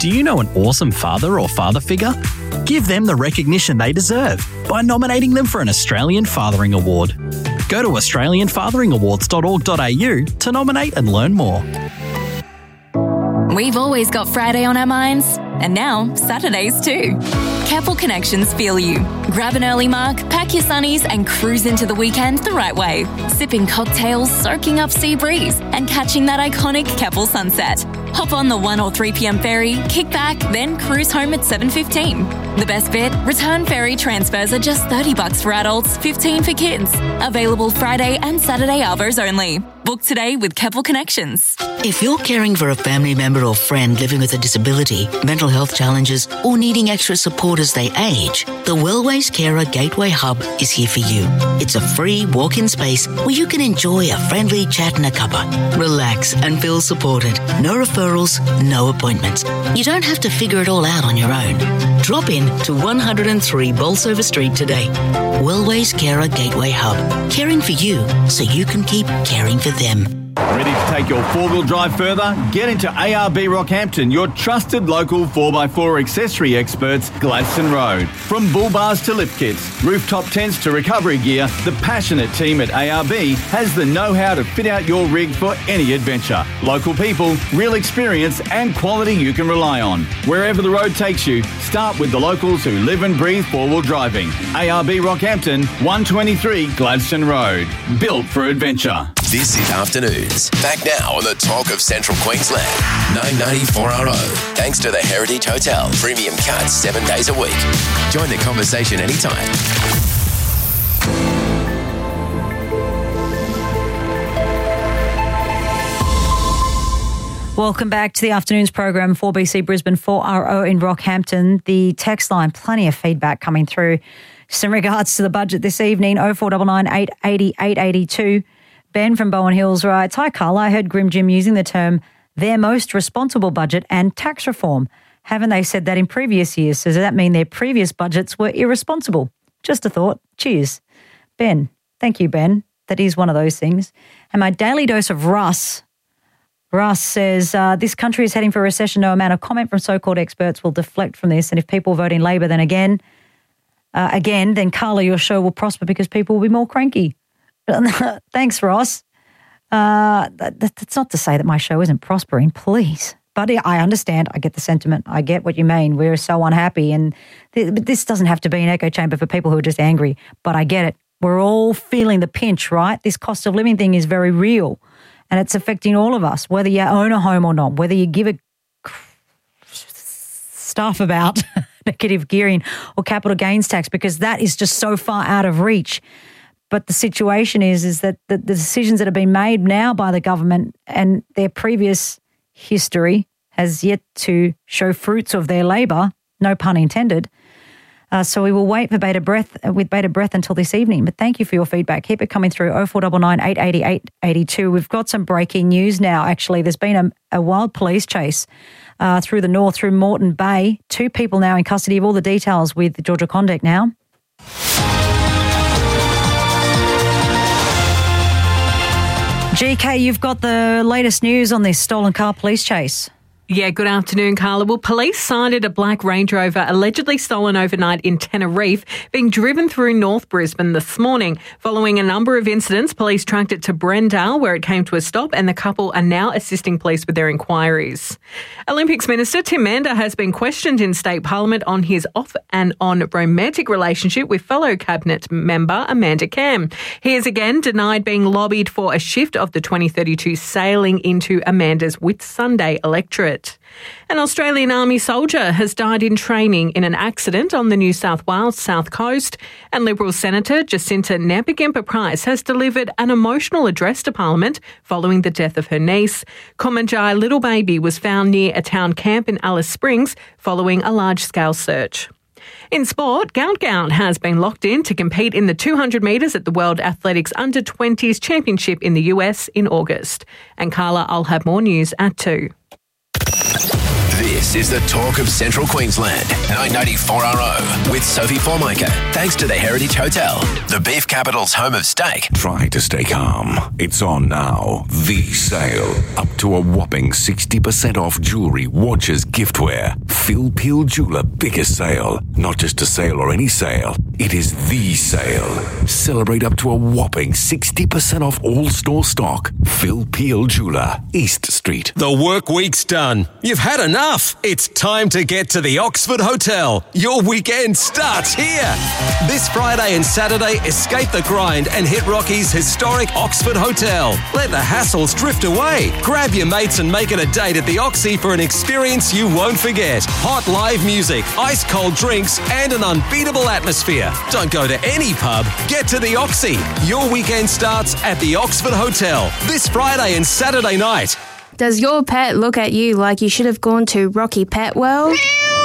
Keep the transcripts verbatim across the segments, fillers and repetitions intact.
Do you know an awesome father or father figure? Give them the recognition they deserve by nominating them for an Australian Fathering Award. Go to australian fathering awards dot org dot a u to nominate and learn more. We've always got Friday on our minds, and now Saturdays too. Keppel Connections feel you. Grab an early mark, pack your sunnies and cruise into the weekend the right way. Sipping cocktails, soaking up sea breeze and catching that iconic Keppel sunset. Hop on the one or three p.m. ferry, kick back, then cruise home at seven fifteen. The best bit? Return ferry transfers are just thirty bucks for adults, fifteen for kids. Available Friday and Saturday arvos only. Book today with Keppel Connections. If you're caring for a family member or friend living with a disability, mental health challenges, or needing extra support as they age, the Wellways Carer Gateway Hub is here for you. It's a free walk-in space where you can enjoy a friendly chat and a cuppa. Relax and feel supported. No referrals, no appointments. You don't have to figure it all out on your own. Drop in to one oh three Bolsover Street today. Wellways Carer Gateway Hub. Caring for you so you can keep caring for them. Ready to take your four-wheel drive further? Get into A R B Rockhampton, your trusted local four by four accessory experts, Gladstone Road. From bull bars to lift kits, rooftop tents to recovery gear, the passionate team at A R B has the know-how to fit out your rig for any adventure. Local people, real experience and quality you can rely on. Wherever the road takes you, start with the locals who live and breathe four-wheel driving. A R B Rockhampton, one twenty-three Gladstone Road. Built for adventure. This is Afternoons. Back now on the Talk of Central Queensland. nine ninety-four R O. Thanks to the Heritage Hotel. Premium cuts seven days a week. Join the conversation anytime. Welcome back to the Afternoons program for B C Brisbane four R O in Rockhampton. The text line, plenty of feedback coming through. Just in regards to the budget this evening, oh four nine nine, eight eight oh, eight eight two. Ben from Bowen Hills writes, hi Carla, I heard Grim Jim using the term their most responsible budget and tax reform. Haven't they said that in previous years? So does that mean their previous budgets were irresponsible? Just a thought. Cheers. Ben. Thank you, Ben. That is one of those things. And my daily dose of Russ. Russ says, uh, this country is heading for a recession. No amount of comment from so-called experts will deflect from this. And if people vote in Labor, then again, uh, again, then Carla, your show will prosper because people will be more cranky. Thanks, Ross. Uh, that, that's not to say that my show isn't prospering, please. But I understand. I get the sentiment. I get what you mean. We're so unhappy. And th- but this doesn't have to be an echo chamber for people who are just angry. But I get it. We're all feeling the pinch, right? This cost of living thing is very real. And it's affecting all of us, whether you own a home or not, whether you give a stuff about negative gearing or capital gains tax, because that is just so far out of reach. But the situation is, is that the, the decisions that have been made now by the government and their previous history has yet to show fruits of their labour, no pun intended. Uh, so we will wait for bated breath, with bated breath until this evening. But thank you for your feedback. Keep it coming through, oh four nine nine, eight eight oh, eight eight two. We've got some breaking news now, actually. There's been a, a wild police chase uh, through the north, through Moreton Bay. Two people now in custody. Of all the details with Georgia Condick now. G K, you've got the latest news on this stolen car police chase. Yeah, good afternoon, Carla. Well, police sighted a black Range Rover allegedly stolen overnight in Tenerife being driven through North Brisbane this morning. Following a number of incidents, police tracked it to Brendale, where it came to a stop, and the couple are now assisting police with their inquiries. Olympics Minister Tim Mander has been questioned in State Parliament on his off and on romantic relationship with fellow Cabinet member Amanda Cam. He has again denied being lobbied for a shift of the twenty thirty-two sailing into Amanda's Whitsunday electorate. An Australian Army soldier has died in training in an accident on the New South Wales south coast, and Liberal Senator Jacinta Nampijinpa-Price has delivered an emotional address to Parliament following the death of her niece. Kumanjai Little Baby was found near a town camp in Alice Springs following a large-scale search. In sport, Gaunt Gaunt has been locked in to compete in the two hundred metres at the World Athletics Under twenties Championship in the U S in August. And Carla, I'll have more news at two. This is the talk of Central Queensland. nine ninety-four R O with Sophie Formica. Thanks to the Heritage Hotel, the beef capital's home of steak. Try to stay calm. It's on now. The sale. Up to a whopping sixty percent off jewellery, watches, giftware. Phil Peel Jeweller biggest sale. Not just a sale or any sale. It is the sale. Celebrate up to a whopping sixty percent off all store stock. Phil Peel Jeweller, East Street. The work week's done. You've had enough. It's time to get to the Oxford Hotel. Your weekend starts here. This Friday and Saturday, escape the grind and hit Rocky's historic Oxford Hotel. Let the hassles drift away. Grab your mates and make it a date at the Oxy for an experience you won't forget. Hot live music, ice cold drinks, and an unbeatable atmosphere. Don't go to any pub. Get to the Oxy. Your weekend starts at the Oxford Hotel this Friday and Saturday night. Does your pet look at you like you should have gone to Rocky Pet World?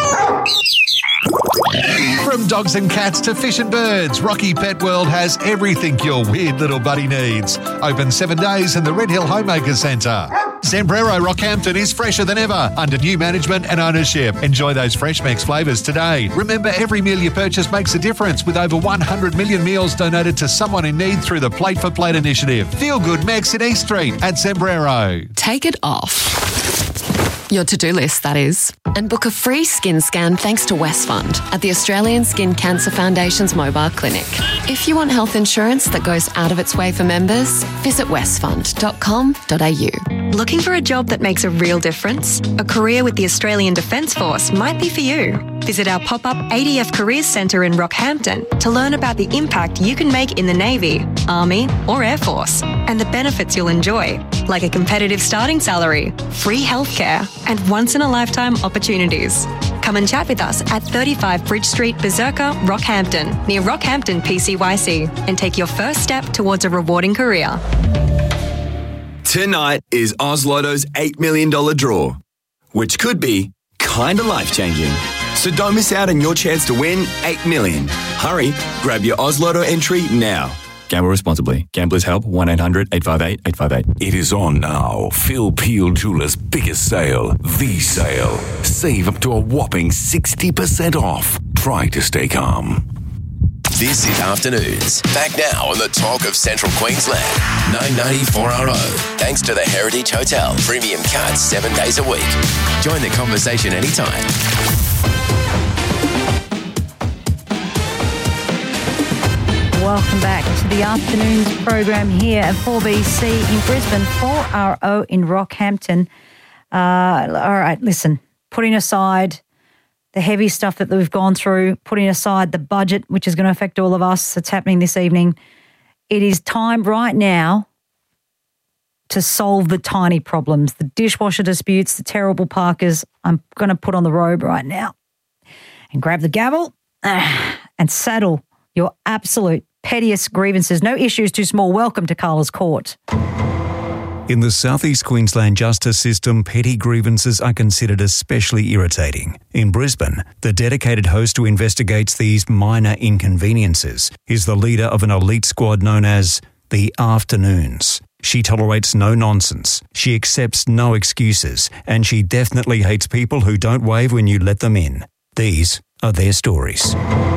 From dogs and cats to fish and birds, Rocky Pet World has everything your weird little buddy needs. Open seven days in the Red Hill Homemaker Centre. Zambrero Rockhampton is fresher than ever under new management and ownership. Enjoy those Fresh Mex flavours today. Remember, every meal you purchase makes a difference with over one hundred million meals donated to someone in need through the Plate for Plate initiative. Feel Good Mex in East Street at Zambrero. Take it off. Your to-do list, that is. And book a free skin scan thanks to Westfund at the Australian Skin Cancer Foundation's mobile clinic. If you want health insurance that goes out of its way for members, visit westfund dot com dot a u. Looking for a job that makes a real difference? A career with the Australian Defence Force might be for you. Visit our pop-up A D F Careers Centre in Rockhampton to learn about the impact you can make in the Navy, Army or Air Force and the benefits you'll enjoy, like a competitive starting salary, free healthcare and once-in-a-lifetime opportunities. Come and chat with us at thirty-five Bridge Street, Berserker, Rockhampton, near Rockhampton P C Y C, and take your first step towards a rewarding career. Tonight is Oz Lotto's eight million dollars draw, which could be kinda life-changing. So don't miss out on your chance to win eight million dollars. Hurry, grab your Oz Lotto entry now. Gamble responsibly. Gamblers help one eight hundred eight five eight eight five eight. It is on now. Phil Peel Jeweller's biggest sale. The sale. Save up to a whopping sixty percent off. Try to stay calm. This is Afternoons. Back now on the talk of Central Queensland. nine ninety-four R O. Thanks to the Heritage Hotel. Premium cards seven days a week. Join the conversation anytime. Welcome back to the afternoons program here at four B C in Brisbane, four R O in Rockhampton. Uh, all right, listen, putting aside the heavy stuff that we've gone through, putting aside the budget, which is going to affect all of us, that's happening this evening, it is time right now to solve the tiny problems, the dishwasher disputes, the terrible parkers. I'm going to put on the robe right now and grab the gavel uh, and saddle your absolute pettiest grievances. No issues too small. Welcome to Carla's Court. In the South East Queensland justice system, petty grievances are considered especially irritating. In Brisbane, the dedicated host who investigates these minor inconveniences is the leader of an elite squad known as the Afternoons. She tolerates no nonsense, she accepts no excuses, and she definitely hates people who don't wave when you let them in. These are their stories.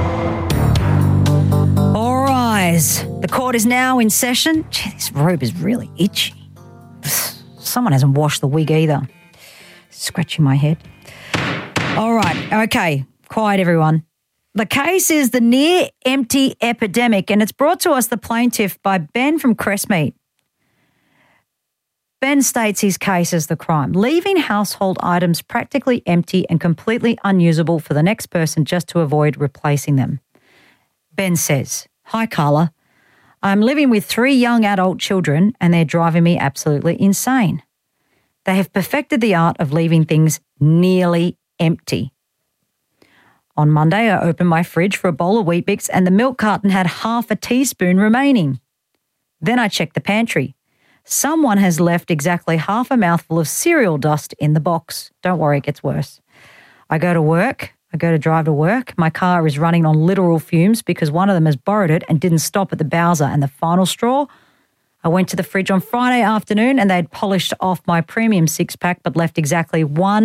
All rise. The court is now in session. Gee, this robe is really itchy. Someone hasn't washed the wig either. Scratching my head. All right. Okay. Quiet, everyone. The case is the near-empty epidemic, and it's brought to us the plaintiff by Ben from Crestmead. Ben states his case as the crime, leaving household items practically empty and completely unusable for the next person just to avoid replacing them. Ben says, "Hi, Carla. I'm living with three young adult children and they're driving me absolutely insane. They have perfected the art of leaving things nearly empty. On Monday, I opened my fridge for a bowl of Weet-Bix and the milk carton had half a teaspoon remaining. Then I checked the pantry. Someone has left exactly half a mouthful of cereal dust in the box. Don't worry, it gets worse. I go to work. I go to drive to work. My car is running on literal fumes because one of them has borrowed it and didn't stop at the Bowser. And the final straw, I went to the fridge on Friday afternoon and they'd polished off my premium six-pack but left exactly one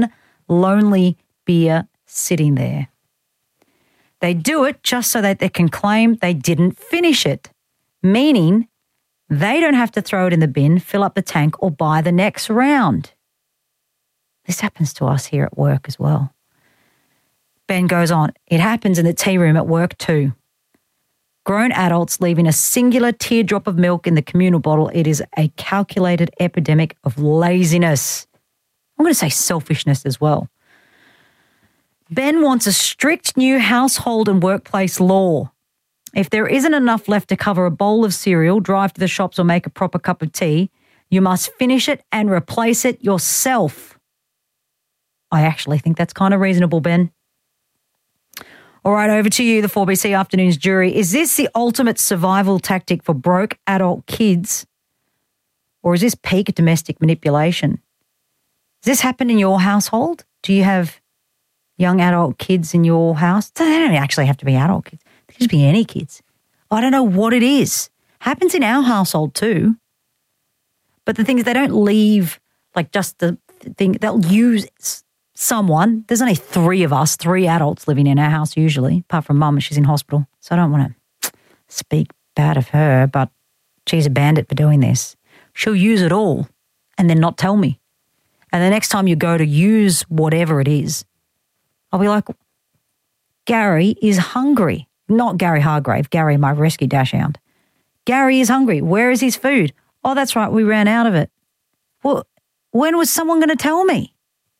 lonely beer sitting there. They do it just so that they can claim they didn't finish it, meaning they don't have to throw it in the bin, fill up the tank, or buy the next round. This happens to us here at work as well. Ben goes on, it happens in the tea room at work too. Grown adults leaving a singular teardrop of milk in the communal bottle. It is a calculated epidemic of laziness. I'm going to say selfishness as well. Ben wants a strict new household and workplace law. If there isn't enough left to cover a bowl of cereal, drive to the shops or make a proper cup of tea, you must finish it and replace it yourself. I actually think that's kind of reasonable, Ben. All right, over to you, the four B C Afternoons jury. Is this the ultimate survival tactic for broke adult kids, or is this peak domestic manipulation? Does this happen in your household? Do you have young adult kids in your house? They don't actually have to be adult kids. They can just be any kids. I don't know what it is. Happens in our household too. But the thing is, they don't leave like just the thing. They'll use someone. There's only three of us, three adults living in our house usually, apart from Mum, she's in hospital. So I don't want to speak bad of her, but she's a bandit for doing this. She'll use it all and then not tell me. And the next time you go to use whatever it is, I'll be like, Gary is hungry. Not Gary Hargrave, Gary, my rescue dachshund. Gary is hungry. Where is his food? Oh, that's right, we ran out of it. Well, when was someone going to tell me?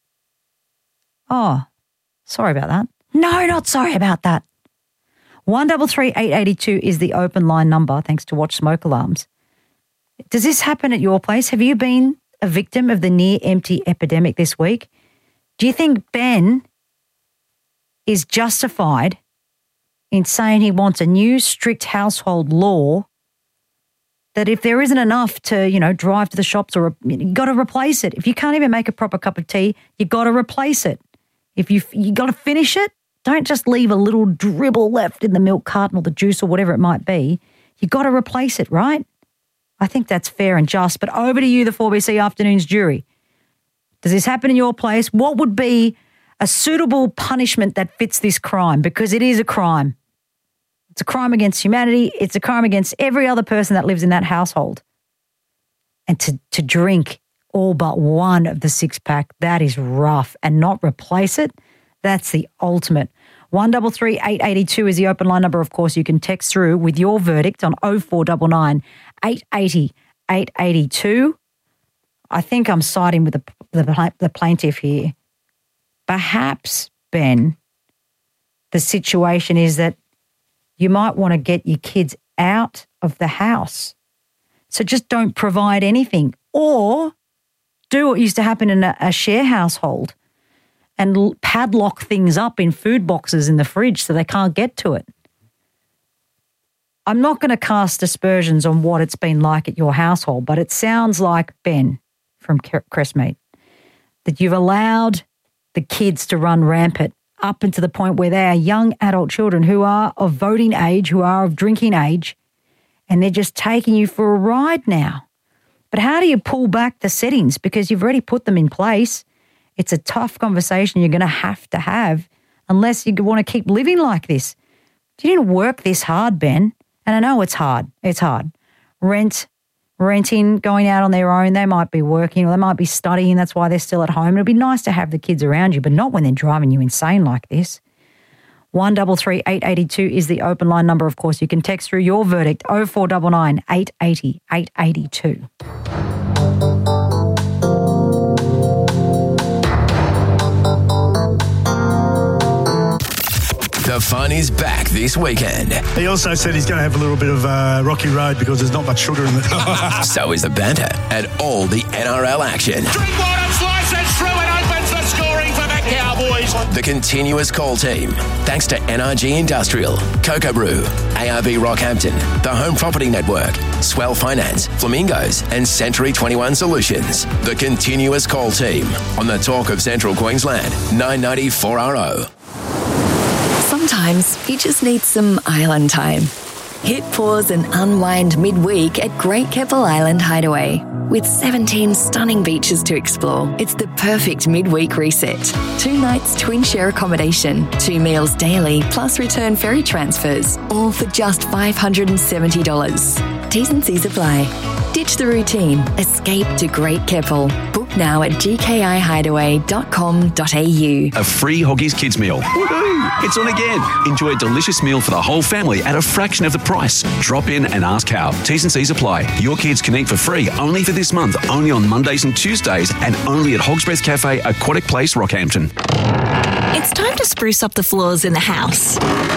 Oh, sorry about that. No, not sorry about that. one three three, eight eight two is the open line number, thanks to Watch Smoke Alarms. Does this happen at your place? Have you been a victim of the near-empty epidemic this week? Do you think Ben is justified in saying he wants a new strict household law that if there isn't enough to, you know, drive to the shops or you've got to replace it. If you can't even make a proper cup of tea, you've got to replace it. If you you got to finish it, don't just leave a little dribble left in the milk carton or the juice or whatever it might be. You've got to replace it, right? I think that's fair and just. But over to you, the four B C Afternoons jury. Does this happen in your place? What would be a suitable punishment that fits this crime? Because it is a crime. It's a crime against humanity. It's a crime against every other person that lives in that household. And to, to drink all but one of the six-pack, that is rough. And not replace it, that's the ultimate. one three three, eight eight two is the open line number. Of course, you can text through with your verdict on oh four nine nine, eight eight oh, eight eight two. I think I'm siding with the, the, the plaintiff here. Perhaps, Ben, the situation is that you might want to get your kids out of the house. So just don't provide anything. Or do what used to happen in a, a share household and l- padlock things up in food boxes in the fridge so they can't get to it. I'm not going to cast aspersions on what it's been like at your household, but it sounds like, Ben from Crestmead, that you've allowed the kids to run rampant up into the point where they are young adult children who are of voting age, who are of drinking age, and they're just taking you for a ride now. But how do you pull back the settings? Because you've already put them in place. It's a tough conversation you're going to have to have unless you want to keep living like this. You didn't work this hard, Ben. And I know it's hard. It's hard. Rent, renting, going out on their own, they might be working or they might be studying. That's why they're still at home. It'd be nice to have the kids around you, but not when they're driving you insane like this. one three three, eight eight two is the open line number, of course. You can text through your verdict, oh four nine nine, eight eight oh, eight eight two. The fun is back this weekend. He also said he's going to have a little bit of uh, rocky road because there's not much sugar in it. So is the banter and all the N R L action. Drinkwater slices through and opens the scoring for the Cowboys. The continuous call team, thanks to N R G Industrial, Cocoa Brew, A R B Rockhampton, the Home Property Network, Swell Finance, Flamingos, and Century twenty-one Solutions. The continuous call team on the Talk of Central Queensland, nine ninety four R O. Sometimes you just need some island time. Hit pause and unwind midweek at Great Keppel Island Hideaway. With seventeen stunning beaches to explore, it's the perfect midweek reset. Two nights twin share accommodation, two meals daily, plus return ferry transfers, all for just five hundred seventy dollars. T's and C's apply. Ditch the routine. Escape to Great Keppel. Book now at g k i hideaway dot com dot a u. A free Hoggies Kids meal. Woohoo! It's on again. Enjoy a delicious meal for the whole family at a fraction of the price. Drop in and ask how. T's and C's apply. Your kids can eat for free only for this month, only on Mondays and Tuesdays, and only at Hog's Breath Cafe, Aquatic Place, Rockhampton. It's time to spruce up the floors in the house.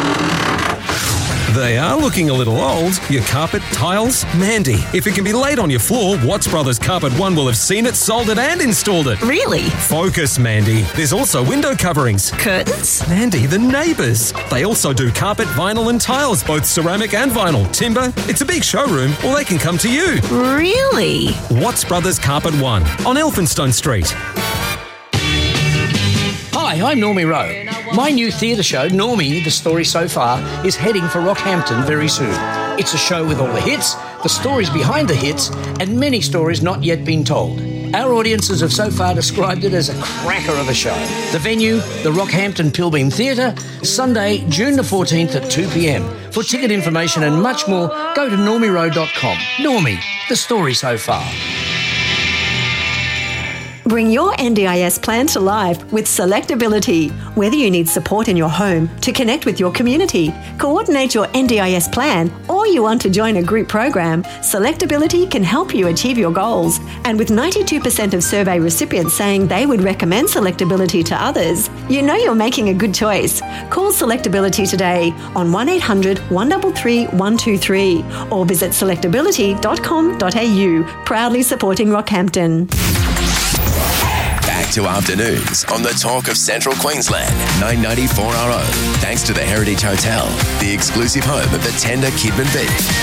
They are looking a little old. Your carpet, tiles, Mandy. If it can be laid on your floor, Watts Brothers Carpet One will have seen it, sold it and installed it. Really? Focus, Mandy. There's also window coverings. Curtains? Mandy, the neighbours. They also do carpet, vinyl and tiles, both ceramic and vinyl. Timber. It's a big showroom, or they can come to you. Really? Watts Brothers Carpet One on Elphinstone Street. Hi, I'm Normie Rowe. My new theatre show, Normie, The Story So Far, is heading for Rockhampton very soon. It's a show with all the hits, the stories behind the hits, and many stories not yet been told. Our audiences have so far described it as a cracker of a show. The venue, the Rockhampton Pilbeam Theatre, Sunday, June the fourteenth at two p.m. For ticket information and much more, go to normie rowe dot com. Normie, The Story So Far. Bring your N D I S plan to life with Selectability. Whether you need support in your home, to connect with your community, coordinate your N D I S plan, or you want to join a group program, Selectability can help you achieve your goals. And with ninety-two percent of survey recipients saying they would recommend Selectability to others, you know you're making a good choice. Call Selectability today on one eight hundred, one three three, one two three or visit selectability dot com dot a u. Proudly supporting Rockhampton. Back to afternoons on the Talk of Central Queensland, nine ninety-four R O. Thanks to the Heritage Hotel, the exclusive home of the tender Kidman beef.